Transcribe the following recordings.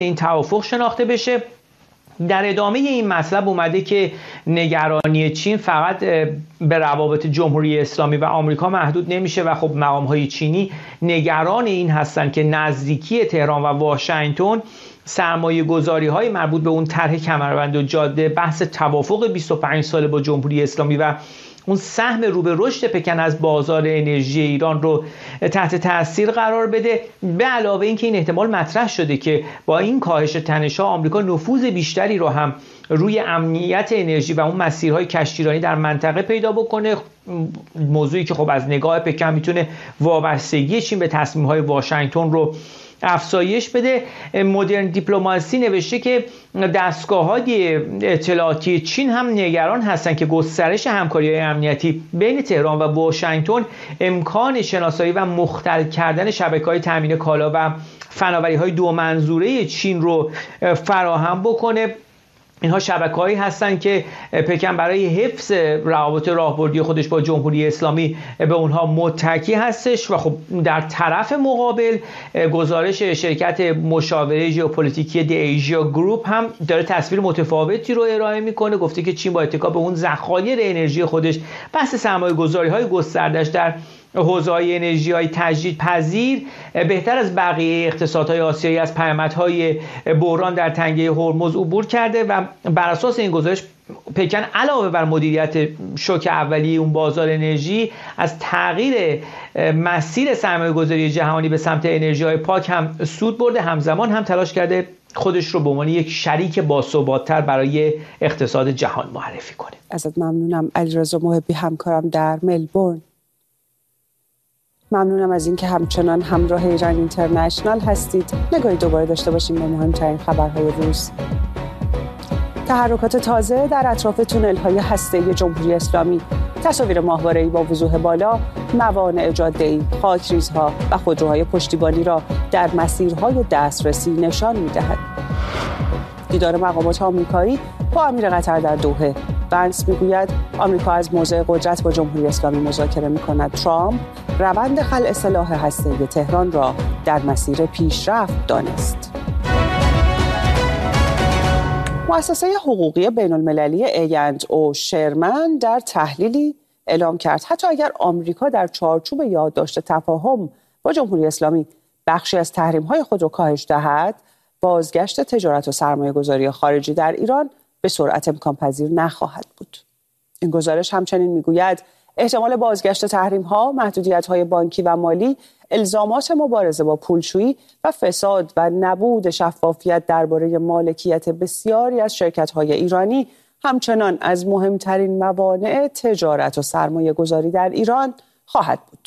این توافق شناخته بشه. در ادامه این مطلب اومده که نگرانی چین فقط به روابط جمهوری اسلامی و آمریکا محدود نمیشه و خب مقام‌های چینی نگران این هستن که نزدیکی تهران و واشنگتن سرمایه‌گذاری‌های مربوط به اون طرح کمربند و جاده، بحث توافق 25 ساله با جمهوری اسلامی و اون سهم رو به رشد پکن از بازار انرژی ایران رو تحت تاثیر قرار بده. به علاوه اینکه این احتمال مطرح شده که با این کاهش تنش‌ها آمریکا نفوذ بیشتری رو هم روی امنیت انرژی و اون مسیرهای کشتیرانی در منطقه پیدا بکنه، موضوعی که خب از نگاه پکن میتونه وابستگی چین به تصمیم‌های واشنگتن رو افزایش بده. مدرن دیپلماسی نوشته که دستگاه‌های اطلاعاتی چین هم نگران هستند که گسترش همکاری‌های امنیتی بین تهران و واشنگتن امکان شناسایی و مختل کردن شبکه‌های تامین کالا و فناوری‌های دو منظوره چین رو فراهم بکنه. اینها شبکه‌هایی هستند که پکن برای حفظ روابط راهبردی خودش با جمهوری اسلامی به اونها متکی هستش و خب در طرف مقابل گزارش شرکت مشاوره ژئوپلیتیکی دی ایژیا گروپ هم داره تصویر متفاوتی رو ارائه میکنه. گفته که چین با اتکا به اون ذخایر انرژی خودش بحث سرمایه‌گذاری‌های گسترده‌اش در حوزه‌های انرژی‌های تجدیدپذیر بهتر از بقیه اقتصادهای آسیایی از پیامدهای بحران در تنگه هرمز عبور کرده و بر اساس این گزارش پکن علاوه بر مدیریت شوک اولیه اون بازار انرژی از تغییر مسیر سرمایه‌گذاری جهانی به سمت انرژی‌های پاک هم سود برده، همزمان هم تلاش کرده خودش رو به عنوان یک شریک باثبات‌تر برای اقتصاد جهان معرفی کنه. ازت ممنونم علیرضا محبی، همکارم در ملبورن. ممنونم از اینکه همچنان همراه ایران اینترنشنال هستید. نگاهی دوباره داشته باشیم به مهمترین خبرهای روز. تحرکات تازه در اطراف تونل‌های هسته‌ای جمهوری اسلامی، تصاویر ماهواره‌ای با وضوح بالا، موانع جاده‌ای، خاکریزها و خودروهای پشتیبانی را در مسیرهای دسترسی نشان می‌دهد. دیدار مقامات آمریکایی با امیر قطر در دوحه. بنس میگوید آمریکا از موضع قدرت با جمهوری اسلامی مذاکره می‌کند. ترامپ روند خلع سلاح هسته‌ای تهران را در مسیر پیشرفت دانست. مؤسسه حقوقی بین‌المللی A&O شرمن در تحلیلی اعلام کرد حتی اگر آمریکا در چارچوب یادداشت تفاهم با جمهوری اسلامی بخشی از تحریم‌های خود را کاهش دهد، بازگشت تجارت و سرمایه‌گذاری خارجی در ایران به سرعت امکان پذیر نخواهد بود. این گزارش همچنین میگوید احتمال بازگشت تحریم‌ها، محدودیت‌های بانکی و مالی، الزامات مبارزه با پولشویی و فساد و نبود شفافیت درباره مالکیت بسیاری از شرکت‌های ایرانی همچنان از مهمترین موانع تجارت و سرمایه‌گذاری در ایران خواهد بود.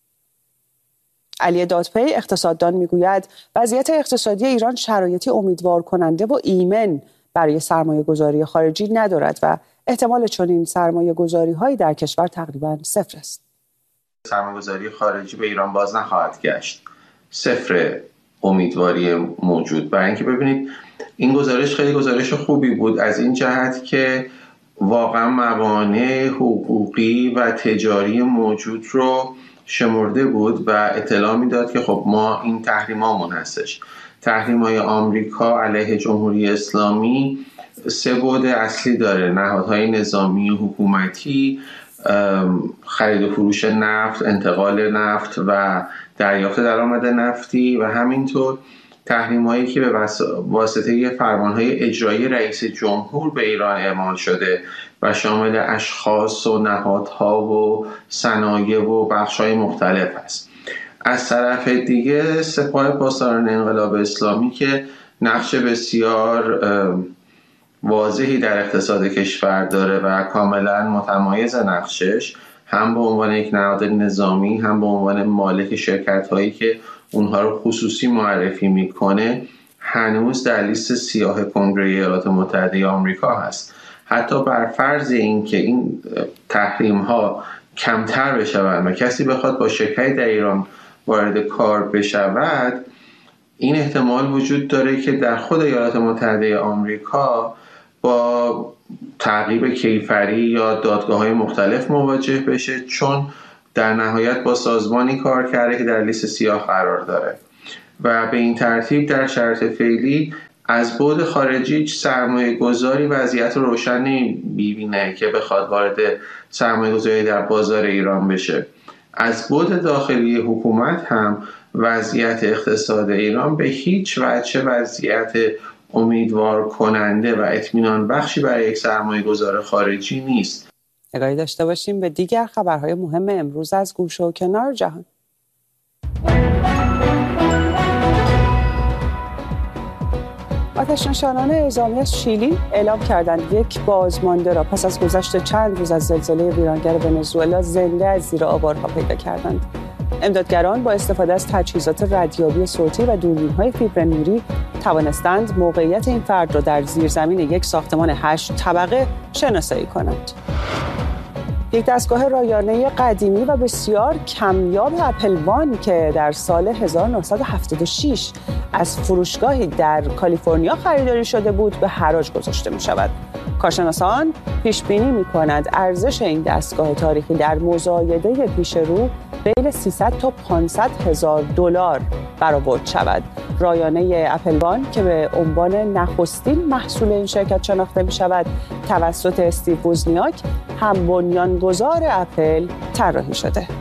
علی دادپی اقتصاددان میگوید وضعیت اقتصادی ایران شرایطی امیدوار کننده و ایمن برای سرمایه‌گذاری خارجی ندارد و احتمال چنین سرمایه‌گذاری‌هایی در کشور تقریباً صفر است. سرمایه‌گذاری خارجی به ایران باز نخواهد گشت. صفر امیدواری موجود. برای اینکه ببینید این گزارش خیلی گزارش خوبی بود از این جهت که واقعا موانع حقوقی و تجاری موجود رو شمرده بود و اطلاع میداد که خب ما این تحریمامون هستش. تحریم‌های آمریکا علیه جمهوری اسلامی سه بعد اصلی داره: نهادهای نظامی و حکومتی، خرید و فروش نفت، انتقال نفت و دریافت درآمد نفتی و همینطور تحریم‌هایی که به واسطه فرمان‌های اجرایی رئیس جمهور به ایران اعمال شده و شامل اشخاص و نهادها و صنایع و بخش‌های مختلف است. از طرف دیگه سپاه پاسداران انقلاب اسلامی که نقش بسیار واضحی در اقتصاد کشور داره و کاملا متمایز نقشش، هم به عنوان یک نهاد نظامی هم به عنوان مالک شرکت هایی که اونها رو خصوصی معرفی میکنه، هنوز در لیست سیاه کنگره ایالات متحده آمریکا هست. حتی بر فرض این که این تحریم ها کمتر بشود و کسی بخواد با شرکتی در ایران وارد کار بشود، این احتمال وجود داره که در خود ایالات متحده آمریکا با تعقیب کیفری یا دادگاه‌های مختلف مواجه بشه، چون در نهایت با سازمانی کار کرده که در لیست سیاه قرار داره و به این ترتیب در شرایط فعلی از بعد خارجی سرمایه گذاری وضعیت روشن نمی‌بینه که بخواد وارد سرمایه گذاری در بازار ایران بشه. از بعد داخلی حکومت هم وضعیت اقتصاد ایران به هیچ وجه وضعیت امیدوار کننده و اطمینان بخشی برای یک سرمایه گذار خارجی نیست. نگاهی داشته باشیم به دیگر خبرهای مهم امروز از گوشه و کنار جهان. آتش‌نشانان اعزامی از شیلی اعلام کردند یک بازمانده را پس از گذشت چند روز از زلزله ویرانگر ونزوئلا زنده از زیر آوارها پیدا کردند. امدادگران با استفاده از تجهیزات ردیابی صوتی و دوربین‌های فیبر نوری توانستند موقعیت این فرد را در زیرزمین یک ساختمان 8 طبقه شناسایی کنند. یک دستگاه رایانه قدیمی و بسیار کمیاب اپل وان که در سال 1976 از فروشگاهی در کالیفرنیا خریداری شده بود به حراج گذاشته می شود. کارشناسان پیش بینی می کنند ارزش این دستگاه تاریخی در مزایده پیش رو بین 300 تا 500 هزار دلار برآورد شود. رایانه اپل وان که به عنوان نخستین محصول این شرکت شناخته می شود توسط استیو ووزنیاک هم بنیانگذار اپل طراحی شده.